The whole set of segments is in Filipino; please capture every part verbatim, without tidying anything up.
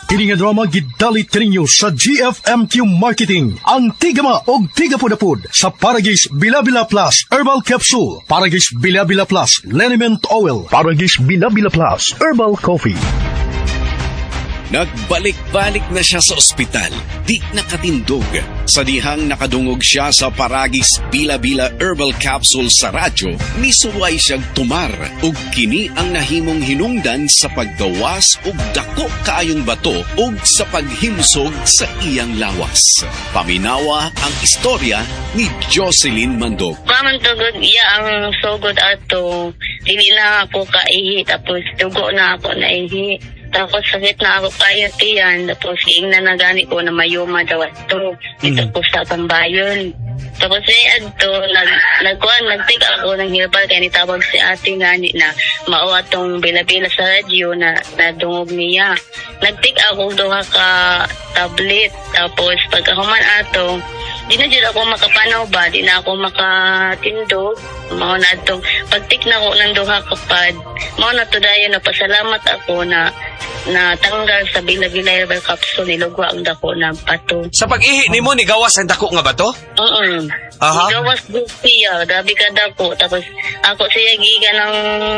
Kini nga drama gidalit kaninyo sa G F M Q Marketing. Ang tigama og tigapudapud sa Paragis Bila-Bila Plus Herbal Capsule, Paragis Bila-Bila Plus Liniment Oil, Paragis Bila-Bila Plus Herbal Coffee. Nagbalik-balik na siya sa ospital, di nakatindog. Sa dihang nakadungog siya sa Paragis Bila-Bila Herbal Capsule sa radyo, misuway siyang tumar ug kini ang nahimong hinungdan sa paggawas ug dako kaayong bato ug sa paghimsog sa iyang lawas. Paminawa ang istorya ni Jocelyn Mandog. Kaman tugod iya ang sugod ato, dili na ako kaihi, tapos dugo na ako naihi. Tapos sakit na ako kayo tiyan. Tapos ging na nagani ko na mayuma daw ito. Dito mm. po sa Tambayon. Tapos ay adto, nag, nagkuhan, nagtig ako ng herbal kaya nitawag si ate ngani na mao atong bila-bila sa radyo na nadungog niya. Nagtig ako duha ka tablet. Tapos pagkahuman ato, di na dyan ako makapanaw ba, di na ako makatindog. Mao na atong pagtik na ko ng duha kapad. Mao na to dayon na pasalamat ako na na tanggal sa Bila-Bila Herbal Capsule, nilugwa ang dako na bato. Sa pag-ihi nimo ni gawas ang dako nga bato? Oo. Aha. Gawas gupiya, grabe ka dako. Tapos ako siya giga ng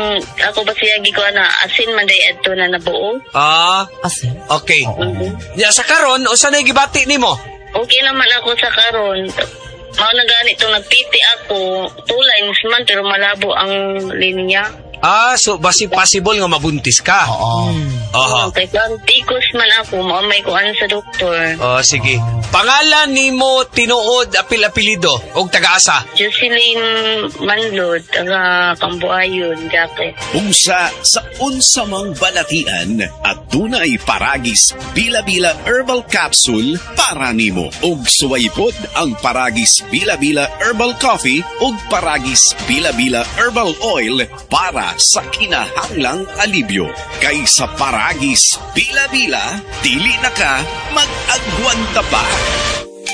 ako ba siya giga na asin man day adto na nabuo. Ah, asin. Okay. Mm-hmm. Ya sa karon unsa na gibati nimo? Okay naman ako sa karon. Mao na ganito nagpiti ako, tulay man pero malabo ang linya. Ah, so basi possible nga mabuntis ka. Oo. Aha. Okay, tikos man ako, mao may kuan sa doktor. Oh, sige. Pangalan nimo tinuod apil-apelido og taga-asa? Jocelyn Manlod, taga Cambuayon, Jake. Unsa sa unsa mang balatian at dunay Paragis Bila-Bila Herbal Capsule para nimo. Og suwaypod ang Paragis Bila-Bila Herbal Coffee ug Paragis Bila-Bila Herbal Oil para sa kinahanglang alibyo. Kay sa Paragis Bila-Bila, dili na ka mag-agwanta pa.